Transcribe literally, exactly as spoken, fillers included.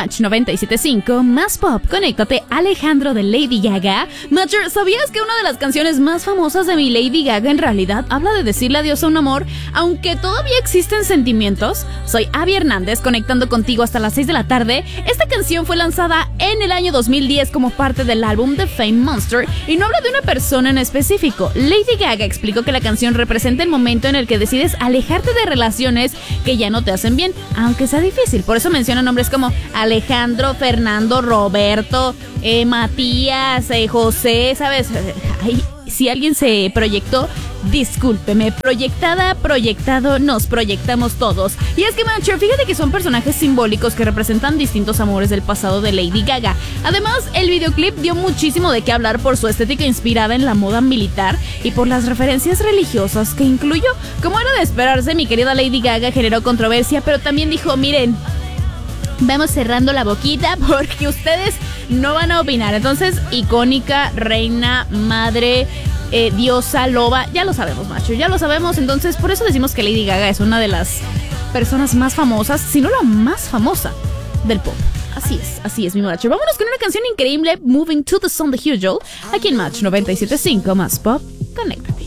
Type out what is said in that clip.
Match noventa y siete punto cinco, más pop, conéctate, Alejandro de Lady Gaga. Matcher, ¿sabías que una de las canciones más famosas de mi Lady Gaga en realidad habla de decirle adiós a un amor, aunque todavía existen sentimientos? Soy Abby Hernández, conectando contigo hasta las seis de la tarde. Esta canción fue lanzada en el año dos mil diez como parte del álbum The Fame Monster y no habla de una persona en específico. Lady Gaga explicó que la canción representa el momento en el que decides alejarte de relaciones que ya no te hacen bien, aunque sea difícil. Por eso menciona nombres como Alejandro, Fernando, Roberto, eh, Matías, eh, José, ¿sabes? Ay, si alguien se proyectó, discúlpeme. Proyectada, proyectado, nos proyectamos todos. Y es que, Matcher, fíjate que son personajes simbólicos que representan distintos amores del pasado de Lady Gaga. Además, el videoclip dio muchísimo de qué hablar por su estética inspirada en la moda militar y por las referencias religiosas que incluyó. Como era de esperarse, mi querida Lady Gaga generó controversia, pero también dijo, miren, vamos cerrando la boquita porque ustedes no van a opinar. Entonces, icónica, reina, madre, eh, diosa, loba, ya lo sabemos, macho, ya lo sabemos. Entonces, por eso decimos que Lady Gaga es una de las personas más famosas, si no la más famosa del pop. Así es, así es, mi macho. Vámonos con una canción increíble, Moving to the Sun de Hugh Joel, aquí en Match noventa y siete punto cinco, más pop, conéctate.